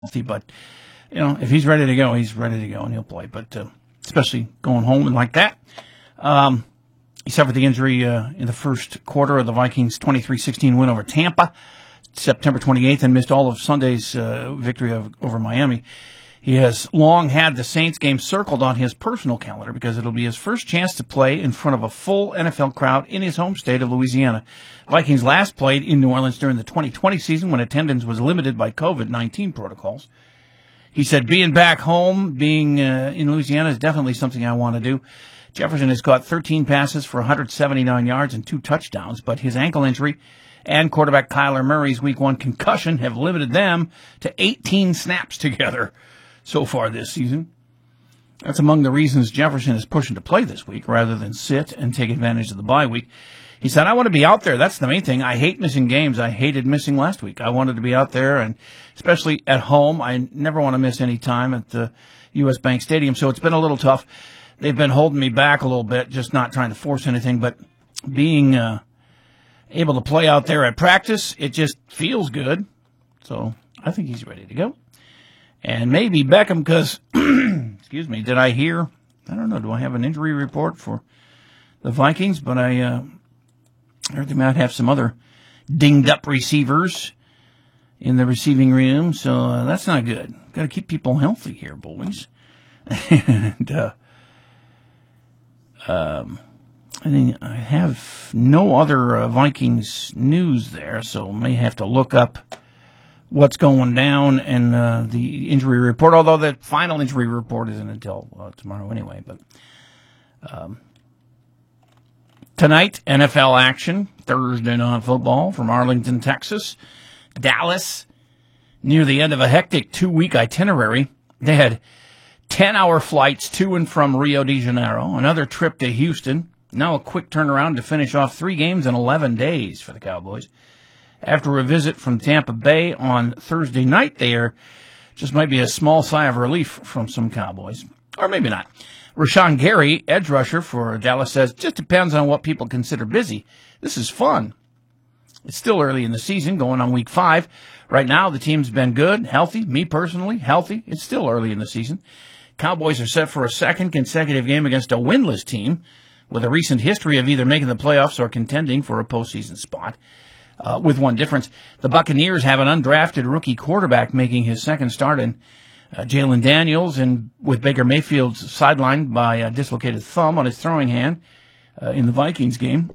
healthy, but if he's ready to go, he's ready to go and he'll play. But especially going home and like that. He suffered the injury in the first quarter of the Vikings' 23-16 win over Tampa, September 28th, and missed all of Sunday's victory over Miami. He has long had the Saints game circled on his personal calendar because it'll be his first chance to play in front of a full NFL crowd in his home state of Louisiana. Vikings last played in New Orleans during the 2020 season when attendance was limited by COVID-19 protocols. He said, being back home, being in Louisiana is definitely something I want to do. Jefferson has caught 13 passes for 179 yards and 2 touchdowns, but his ankle injury and quarterback Kyler Murray's Week 1 concussion have limited them to 18 snaps together so far this season. That's among the reasons Jefferson is pushing to play this week rather than sit and take advantage of the bye week. He said, I want to be out there. That's the main thing. I hate missing games. I hated missing last week. I wanted to be out there, and especially at home. I never want to miss any time at the U.S. Bank Stadium, so it's been a little tough. They've been holding me back a little bit, just not trying to force anything, but being able to play out there at practice, it just feels good. So I think he's ready to go. And maybe Beckham, because, excuse me, did I hear, I don't know, do I have an injury report for the Vikings? But I heard they might have some other dinged-up receivers in the receiving room, so that's not good. Got to keep people healthy here, boys. And I think I have no other Vikings news there, so may have to look up what's going down and the injury report, although the final injury report isn't until tomorrow anyway. But tonight, NFL action, Thursday Night Football from Arlington, Texas. Dallas, near the end of a hectic 2-week itinerary. They had 10-hour flights to and from Rio de Janeiro, another trip to Houston, now a quick turnaround to finish off 3 games in 11 days for the Cowboys. After a visit from Tampa Bay on Thursday night there, just might be a small sigh of relief from some Cowboys. Or maybe not. Rashawn Gary, edge rusher for Dallas, says, just depends on what people consider busy. This is fun. It's still early in the season, going on week 5. Right now, the team's been good, healthy. Me personally, healthy. It's still early in the season. Cowboys are set for a second consecutive game against a winless team with a recent history of either making the playoffs or contending for a postseason spot. With one difference, the Buccaneers have an undrafted rookie quarterback making his second start in Jalen Daniels, and with Baker Mayfield sidelined by a dislocated thumb on his throwing hand in the Vikings game.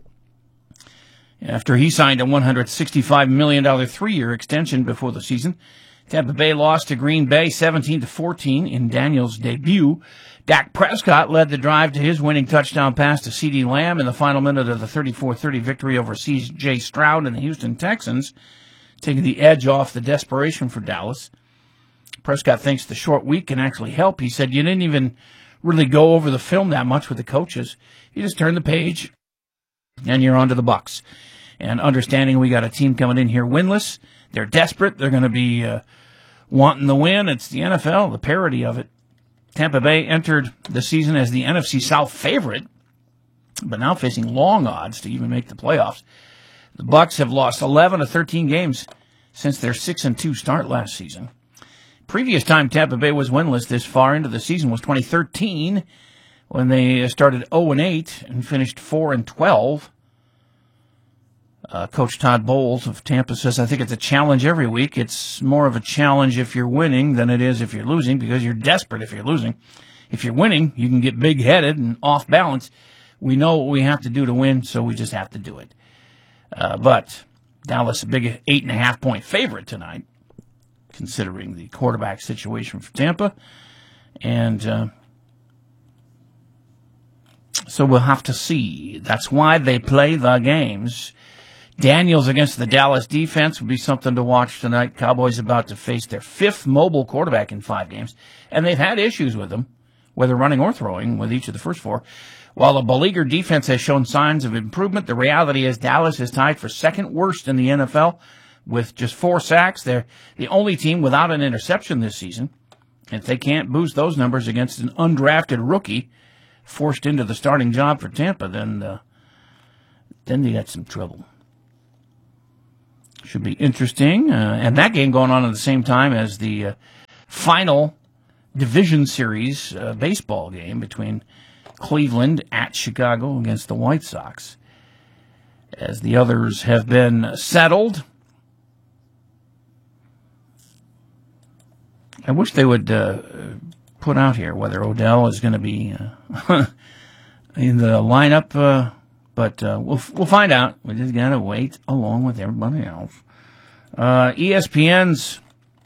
After he signed a $165 million 3-year extension before the season, Tampa Bay lost to Green Bay 17-14 in Daniels' debut. Dak Prescott led the drive to his winning touchdown pass to CeeDee Lamb in the final minute of the 34-30 victory over C.J. Stroud and the Houston Texans, taking the edge off the desperation for Dallas. Prescott thinks the short week can actually help. He said, you didn't even really go over the film that much with the coaches. You just turn the page, and you're on to the Bucs. And understanding we got a team coming in here winless, they're desperate. They're going to be wanting the win. It's the NFL, the parody of it. Tampa Bay entered the season as the NFC South favorite, but now facing long odds to even make the playoffs. The Bucs have lost 11 of 13 games since their 6-2 start last season. Previous time Tampa Bay was winless this far into the season was 2013, when they started 0-8 and finished 4-12. Coach Todd Bowles of Tampa says, I think it's a challenge every week. It's more of a challenge if you're winning than it is if you're losing, because you're desperate if you're losing. If you're winning, you can get big-headed and off balance. We know what we have to do to win, so we just have to do it. But Dallas, a big 8.5-point favorite tonight, considering the quarterback situation for Tampa. And so we'll have to see. That's why they play the games. Daniels against the Dallas defense would be something to watch tonight. Cowboys about to face their 5th mobile quarterback in 5 games, and they've had issues with him, whether running or throwing, with each of the first 4. While the beleaguered defense has shown signs of improvement, the reality is Dallas is tied for second worst in the NFL with just 4 sacks. They're the only team without an interception this season. If they can't boost those numbers against an undrafted rookie forced into the starting job for Tampa, then they got some trouble. Should be interesting. And that game going on at the same time as the final division series baseball game between Cleveland at Chicago against the White Sox. As the others have been settled. I wish they would put out here whether Odell is going to be in the lineup, but we'll find out. We just got to wait along with everybody else. ESPN's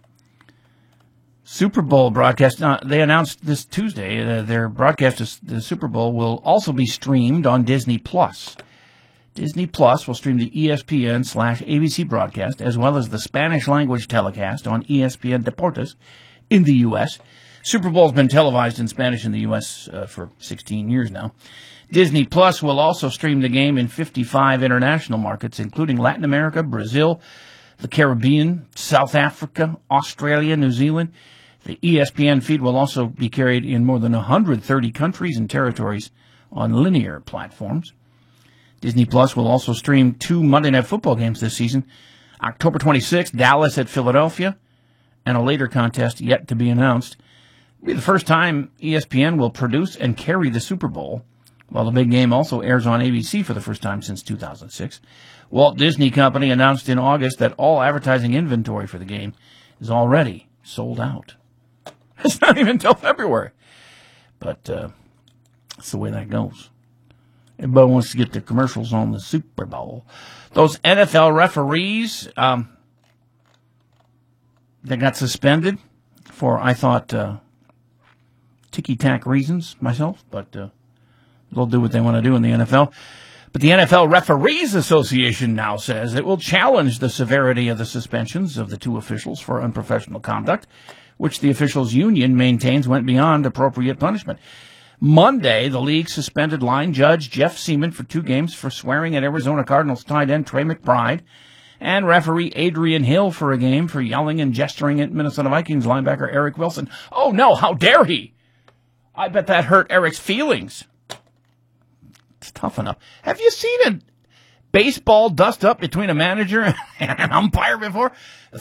Super Bowl broadcast, they announced this Tuesday their broadcast of the Super Bowl will also be streamed on Disney+. Disney Plus will stream the ESPN/ABC broadcast as well as the Spanish language telecast on ESPN Deportes in the U.S. Super Bowl has been televised in Spanish in the U.S. For 16 years now. Disney Plus will also stream the game in 55 international markets, including Latin America, Brazil, the Caribbean, South Africa, Australia, New Zealand. The ESPN feed will also be carried in more than 130 countries and territories on linear platforms. Disney Plus will also stream 2 Monday Night Football games this season. October 26th, Dallas at Philadelphia, and a later contest yet to be announced. It'll be the first time ESPN will produce and carry the Super Bowl, while the big game also airs on ABC for the first time since 2006. Walt Disney Company announced in August that all advertising inventory for the game is already sold out. It's not even until February. But that's the way that goes. Everybody wants to get their commercials on the Super Bowl. Those NFL referees, they got suspended for, I thought, ticky-tack reasons myself, but they'll do what they want to do in the NFL. But the NFL Referees Association now says it will challenge the severity of the suspensions of the 2 officials for unprofessional conduct, which the officials' union maintains went beyond appropriate punishment. Monday, the league suspended line judge Jeff Seaman for 2 games for swearing at Arizona Cardinals tight end Trey McBride, and referee Adrian Hill for a game for yelling and gesturing at Minnesota Vikings linebacker Eric Wilson. Oh, no, how dare he? I bet that hurt Eric's feelings. It's tough enough. Have you seen a baseball dust up between a manager and an umpire before?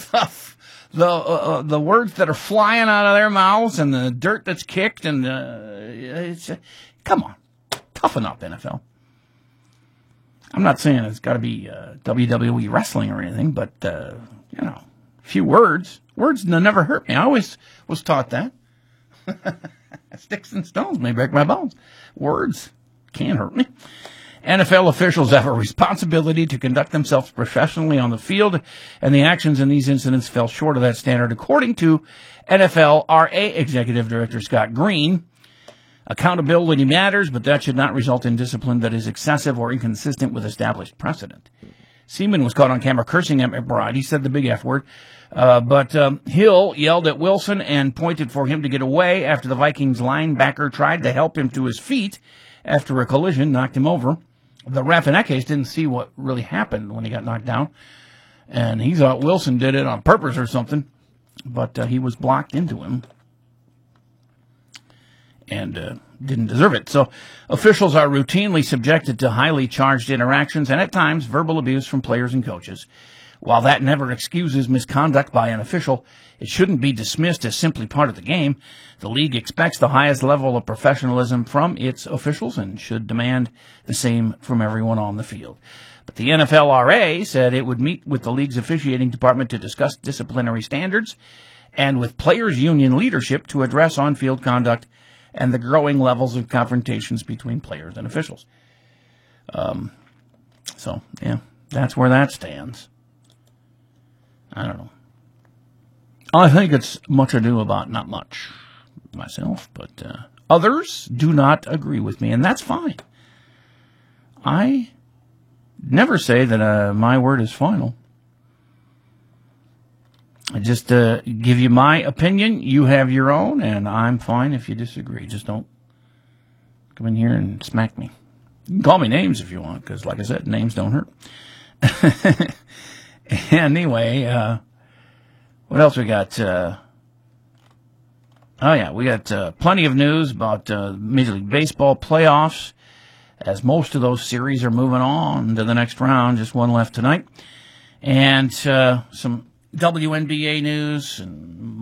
The words that are flying out of their mouths and the dirt that's kicked and come on, toughen up, NFL. I'm not saying it's got to be WWE wrestling or anything, but a few words that never hurt me. I always was taught that. Sticks and stones may break my bones. Words can't hurt me. NFL officials have a responsibility to conduct themselves professionally on the field, and the actions in these incidents fell short of that standard, according to NFLRA Executive Director Scott Green. Accountability matters, but that should not result in discipline that is excessive or inconsistent with established precedent. Seaman was caught on camera cursing at McBride. He said the big F word. But Hill yelled at Wilson and pointed for him to get away after the Vikings linebacker tried to help him to his feet after a collision knocked him over. The ref in that case didn't see what really happened when he got knocked down, and he thought Wilson did it on purpose or something, but he was blocked into him and didn't deserve it. So officials are routinely subjected to highly charged interactions and at times verbal abuse from players and coaches. While that never excuses misconduct by an official, it shouldn't be dismissed as simply part of the game. The league expects the highest level of professionalism from its officials and should demand the same from everyone on the field. But the NFLRA said it would meet with the league's officiating department to discuss disciplinary standards and with players' union leadership to address on-field conduct and the growing levels of confrontations between players and officials. So, that's where that stands. I don't know. I think it's much ado about not much myself, but others do not agree with me, and that's fine. I never say that my word is final. I just give you my opinion. You have your own, and I'm fine if you disagree. Just don't come in here and smack me. You can call me names if you want, because, like I said, names don't hurt. Anyway, what else we got? We got plenty of news about Major League Baseball playoffs, as most of those series are moving on to the next round. Just one left tonight. and some WNBA news and